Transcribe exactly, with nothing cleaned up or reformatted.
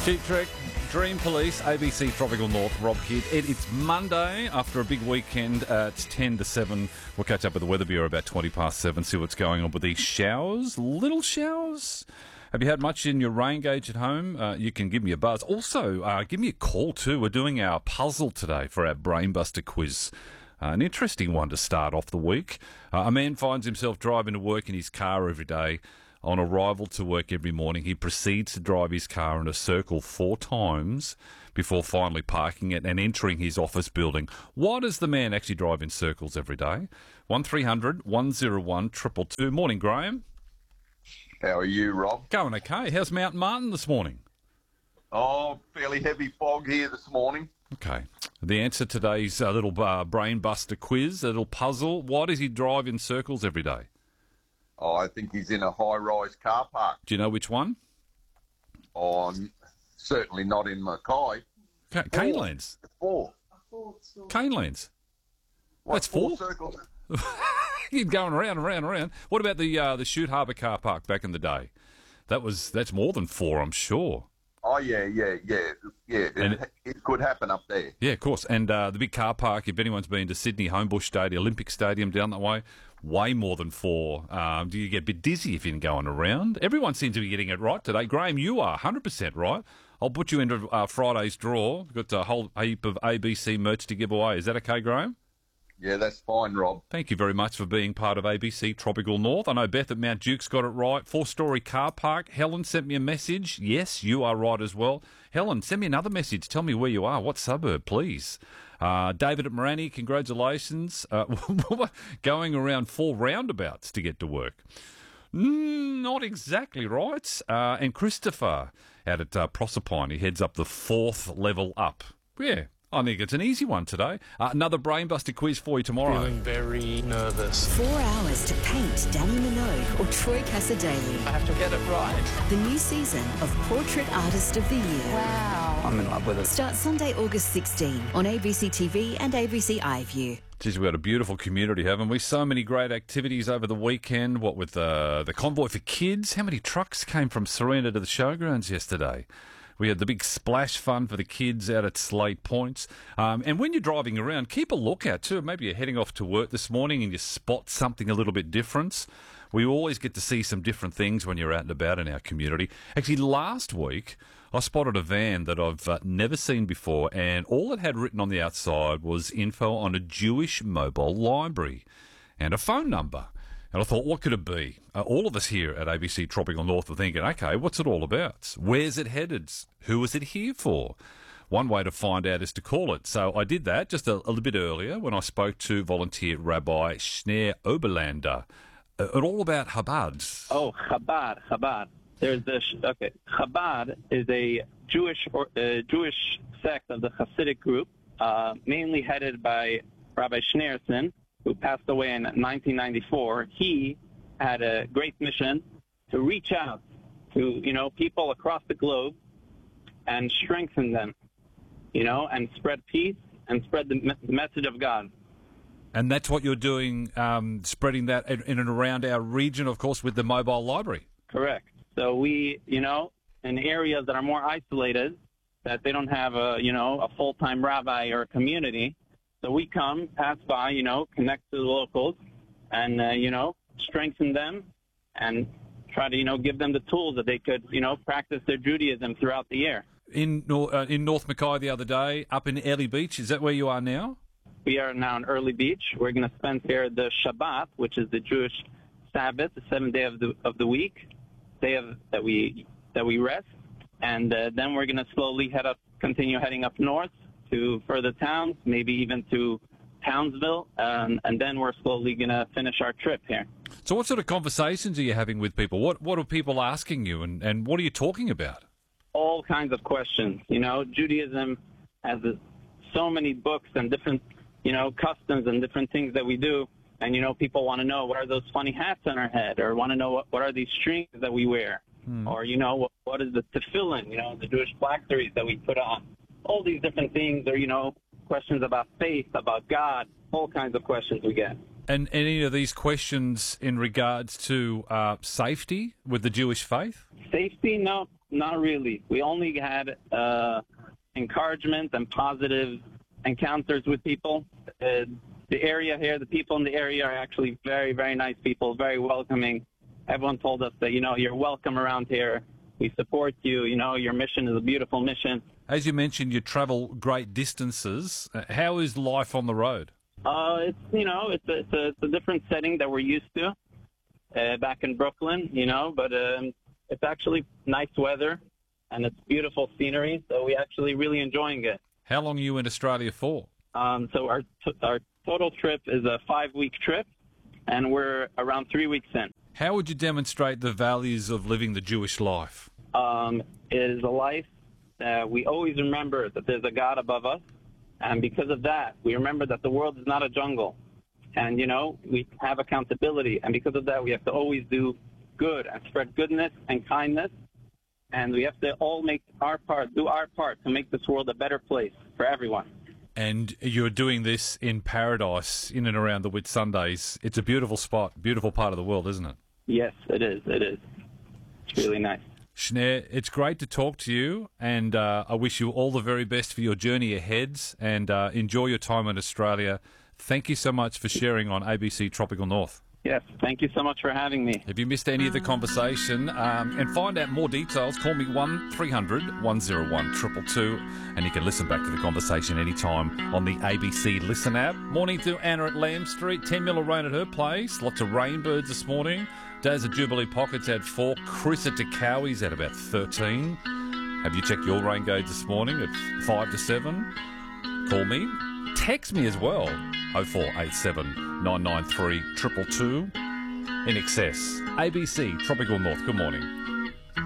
Cheap Trick, Dream Police, A B C Tropical North, Rob Kidd. It, it's Monday after a big weekend. Uh, it's ten to seven. We'll catch up with the Weather Bureau about twenty past seven, see what's going on with these showers, little showers. Have you had much in your rain gauge at home? Uh, you can give me a buzz. Also, uh, give me a call too. We're doing our puzzle today for our Brainbuster quiz. Uh, an interesting one to start off the week. Uh, a man finds himself driving to work in his car every day. On arrival to work every morning, he proceeds to drive his car in a circle four times before finally parking it and entering his office building. Why does the man actually drive in circles every day? one three hundred one oh one two two two. Morning, Graham. How are you, Rob? Going okay. How's Mount Martin this morning? Oh, fairly heavy fog here this morning. Okay. The answer to today's uh, little uh, brainbuster quiz, a little puzzle. Why does he drive in circles every day? Oh, I think he's in a high-rise car park. Do you know which one? Oh, n- certainly not in Mackay. Ca- Canelands. Four. Canelands. What, That's four? circles. You're going around and around and around. What about the uh, the Shute Harbour car park back in the day? That was that's more than four, I'm sure. Oh, yeah, yeah, yeah, yeah. And It, it could happen up there. Yeah, of course. And uh, the big car park, if anyone's been to Sydney Homebush Stadium, Olympic Stadium down that way, way more than four. Um, do you get a bit dizzy if you're going around? Everyone seems to be getting it right today. Graham, you are one hundred percent right. I'll put you into uh, Friday's draw. We've got a whole heap of A B C merch to give away. Is that okay, Graham? Yeah, that's fine, Rob. Thank you very much for being part of A B C Tropical North. I know Beth at Mount Duke's got it right. Four-storey car park. Helen sent me a message. Yes, you are right as well. Helen, send me another message. Tell me where you are. What suburb, please? Uh, David at Morani, congratulations. Uh, going around four roundabouts to get to work. Mm, not exactly right. Uh, and Christopher out at uh, Proserpine, he heads up the fourth level up. Yeah. I think it's an easy one today. Uh, another Brainbuster quiz for you tomorrow. Feeling very nervous. Four hours to paint Danny Minogue or Troy Casadei. I have to get it right. The new season of Portrait Artist of the Year. Wow. I'm in love with it. Starts Sunday, August sixteenth on A B C T V and A B C iView. Geez, we've got a beautiful community, haven't we? So many great activities over the weekend. What with uh, the Convoy for Kids? How many trucks came from Saranda to the showgrounds yesterday? We had the big splash fun for the kids out at Slade Points. Um, and when you're driving around, keep a lookout too. Maybe you're heading off to work this morning and you spot something a little bit different. We always get to see some different things when you're out and about in our community. Actually, last week, I spotted a van that I've uh, never seen before, and all it had written on the outside was info on a Jewish mobile library and a phone number. And I thought, what could it be? Uh, all of us here at A B C Tropical North were thinking, okay, what's it all about? Where's it headed? Who is it here for? One way to find out is to call it. So I did that just a, a little bit earlier when I spoke to volunteer Rabbi Schneur Oberlander. Uh, and all about Chabad. Oh, Chabad, Chabad. There's the okay. Chabad is a Jewish or uh, Jewish sect of the Hasidic group, uh, mainly headed by Rabbi Schneerson, who passed away in nineteen ninety-four. He had a great mission to reach out to, you know, people across the globe and strengthen them, you know, and spread peace and spread the, me- the message of God. And that's what you're doing, um, spreading that in, in and around our region, of course, with the mobile library. Correct. So we, you know, in areas that are more isolated, that they don't have a, you know, a full-time rabbi or a community, so we come, pass by, you know, connect to the locals, and, uh, you know, strengthen them and try to, you know, give them the tools that they could, you know, practice their Judaism throughout the year. In Nor- uh, in North Mackay the other day, up in Early Beach, is that where you are now? We are now in Early Beach. We're going to spend here the Shabbat, which is the Jewish Sabbath, the seventh day of the of the week, day of that we that we rest, and uh, then we're going to slowly head up, continue heading up north to further towns, maybe even to Townsville, um, and then we're slowly going to finish our trip here. So what sort of conversations are you having with people? What what are people asking you, and, and what are you talking about? All kinds of questions. You know, Judaism has a, so many books and different, you know, customs and different things that we do. And, you know, people want to know, what are those funny hats on our head? Or want to know, what, what are these strings that we wear? Hmm. Or, you know, what, what is the tefillin, you know, the Jewish phylacteries that we put on? All these different things, or, you know, questions about faith, about God, all kinds of questions we get. And any of these questions in regards to uh, safety with the Jewish faith? Safety, no. not really. We only had uh, encouragement and positive encounters with people. Uh, the area here, the people in the area are actually very, very nice people, very welcoming. Everyone told us that, you know, you're welcome around here. We support you. You know, your mission is a beautiful mission. As you mentioned, you travel great distances. Uh, How is life on the road? Uh, it's, you know, it's a, it's, a, it's a different setting that we're used to uh, back in Brooklyn, you know, but um, it's actually nice weather and it's beautiful scenery, so we're actually really enjoying it. How long are you in Australia for? Um, so our, t- our total trip is a five-week trip, and we're around three weeks in. How would you demonstrate the values of living the Jewish life? Um, it is a life that we always remember that there's a God above us, and because of that, we remember that the world is not a jungle, and, you know, we have accountability, and because of that, we have to always do good and spread goodness and kindness, and we have to all make our part, do our part to make this world a better place for everyone. And you're doing this in paradise, in and around the Whitsundays. It's a beautiful spot, beautiful part of the world, isn't it? Yes, it is. It is. It's really nice. Schneur, it's great to talk to you, and uh, I wish you all the very best for your journey ahead, and uh, enjoy your time in Australia. Thank you so much for sharing on A B C Tropical North. Yes, thank you so much for having me. If you missed any of the conversation um, and find out more details, call me one three hundred one oh one two two two, and you can listen back to the conversation anytime on the A B C Listen app. Morning to Anna at Lamb Street. ten mil of rain at her place. Lots of rainbirds this morning. Daz at Jubilee Pockets had four. Chris at Decowie's at about thirteen. Have you checked your rain gauge this morning at five to seven? Call me. Text me as well. oh four eight seven nine nine three two two two. In excess. A B C Tropical North. Good morning.